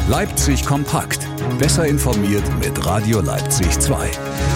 Leipzig kompakt. Besser informiert mit Radio Leipzig 2.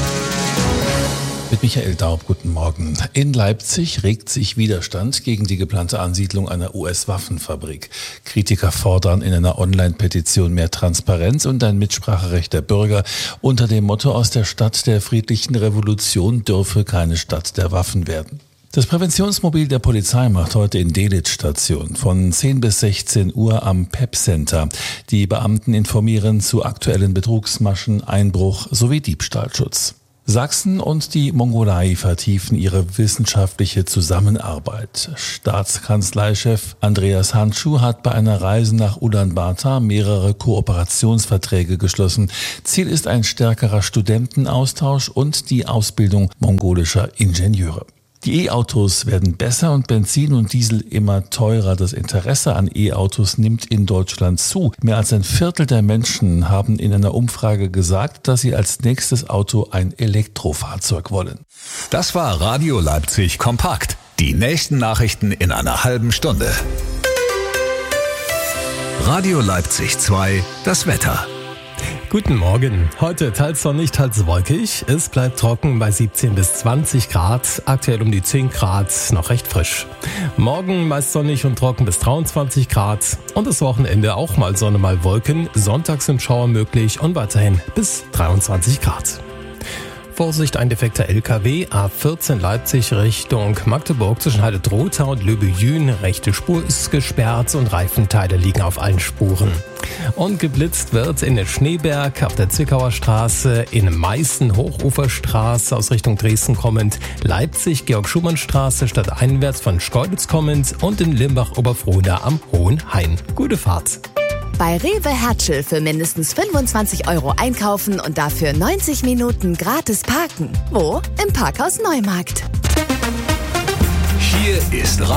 Mit Michael Daub, guten Morgen. In Leipzig regt sich Widerstand gegen die geplante Ansiedlung einer US-Waffenfabrik. Kritiker fordern in einer Online-Petition mehr Transparenz und ein Mitspracherecht der Bürger unter dem Motto: Aus der Stadt der friedlichen Revolution dürfe keine Stadt der Waffen werden. Das Präventionsmobil der Polizei macht heute in Delitzsch Station von 10 bis 16 Uhr am PEP-Center. Die Beamten informieren zu aktuellen Betrugsmaschen, Einbruch sowie Diebstahlschutz. Sachsen und die Mongolei vertiefen ihre wissenschaftliche Zusammenarbeit. Staatskanzleichef Andreas Handschuh hat bei einer Reise nach Ulaanbaatar mehrere Kooperationsverträge geschlossen. Ziel ist ein stärkerer Studentenaustausch und die Ausbildung mongolischer Ingenieure. Die E-Autos werden besser und Benzin und Diesel immer teurer. Das Interesse an E-Autos nimmt in Deutschland zu. Mehr als ein Viertel der Menschen haben in einer Umfrage gesagt, dass sie als nächstes Auto ein Elektrofahrzeug wollen. Das war Radio Leipzig kompakt. Die nächsten Nachrichten in einer halben Stunde. Radio Leipzig 2, das Wetter. Guten Morgen. Heute teils sonnig, teils wolkig. Es bleibt trocken bei 17 bis 20 Grad. Aktuell um die 10 Grad, noch recht frisch. Morgen meist sonnig und trocken bis 23 Grad. Und das Wochenende auch mal Sonne, mal Wolken. Sonntags sind Schauer möglich und weiterhin bis 23 Grad. Vorsicht, ein defekter LKW, A14 Leipzig Richtung Magdeburg zwischen Heide-Drohtha und Löbe-Jühn. Rechte Spur ist gesperrt und Reifenteile liegen auf allen Spuren. Und geblitzt wird in den Schneeberg auf der Zwickauer Straße, in Meißen Hochuferstraße aus Richtung Dresden kommend, Leipzig Georg-Schumann-Straße stadteinwärts von Schkeuditz kommend und in Limbach-Oberfrohna am Hohen Hain. Gute Fahrt! Bei Rewe Hertschel für mindestens 25 € einkaufen und dafür 90 Minuten gratis parken. Wo? Im Parkhaus Neumarkt. Hier ist